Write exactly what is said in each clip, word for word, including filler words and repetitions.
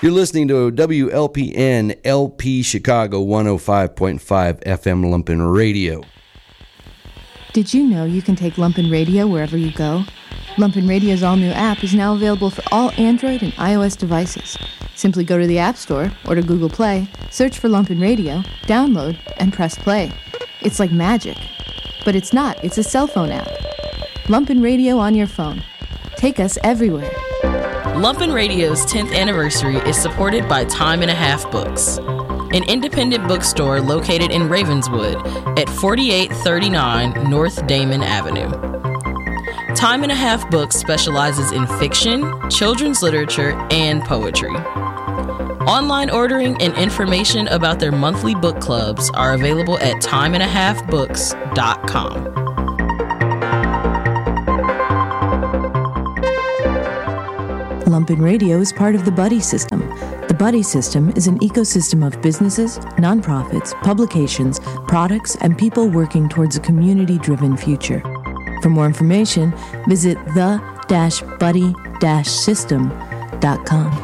You're listening to W L P N L P Chicago one oh five point five F M Lumpen Radio. Did you know you can take Lumpen Radio wherever you go? Lumpen Radio's all-new app is now available for all Android and iOS devices. Simply go to the App Store or to Google Play, search for Lumpen Radio, download, and press play. It's like magic. But it's not. It's a cell phone app. Lumpen Radio on your phone. Take us everywhere. Lumpen Radio's tenth anniversary is supported by Time and a Half Books, an independent bookstore located in Ravenswood at forty-eight thirty-nine North Damon Avenue. Time and a Half Books specializes in fiction, children's literature, and poetry. Online ordering and information about their monthly book clubs are available at time and a half books dot com. Lumpen Radio is part of the Buddy System. The Buddy System is an ecosystem of businesses, nonprofits, publications, products, and people working towards a community-driven future. For more information, visit the buddy system dot com.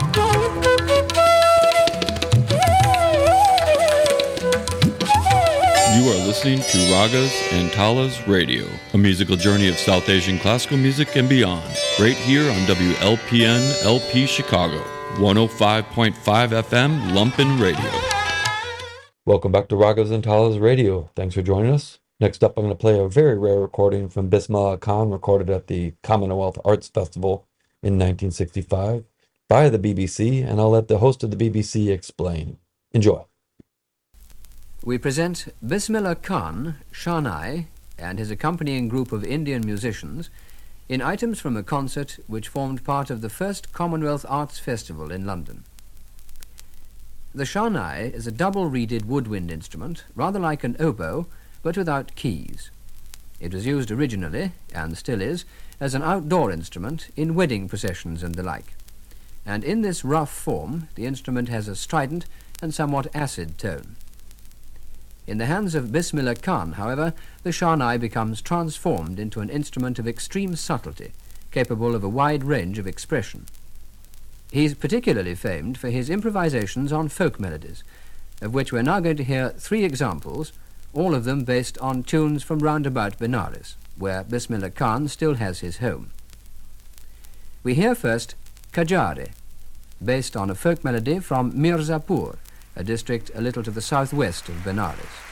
You are listening to Ragas and Talas Radio, a musical journey of South Asian classical music and beyond, right here on W L P N L P Chicago, one oh five point five F M Lumpen Radio. Welcome back to Ragas and Talas Radio. Thanks for joining us. Next up, I'm going to play a very rare recording from Bismillah Khan, recorded at the Commonwealth Arts Festival in nineteen sixty-five by the B B C, and I'll let the host of the B B C explain. Enjoy. We present Bismillah Khan, Shahnai, and his accompanying group of Indian musicians in items from a concert which formed part of the first Commonwealth Arts Festival in London. The Shahnai is a double-reeded woodwind instrument, rather like an oboe, but without keys. It was used originally, and still is, as an outdoor instrument in wedding processions and the like. And in this rough form, the instrument has a strident and somewhat acid tone. In the hands of Bismillah Khan, however, the Shahnai becomes transformed into an instrument of extreme subtlety, capable of a wide range of expression. He is particularly famed for his improvisations on folk melodies, of which we're now going to hear three examples, all of them based on tunes from round about Benares, where Bismillah Khan still has his home. We hear first Kajare, based on a folk melody from Mirzapur, a district a little to the southwest of Benares.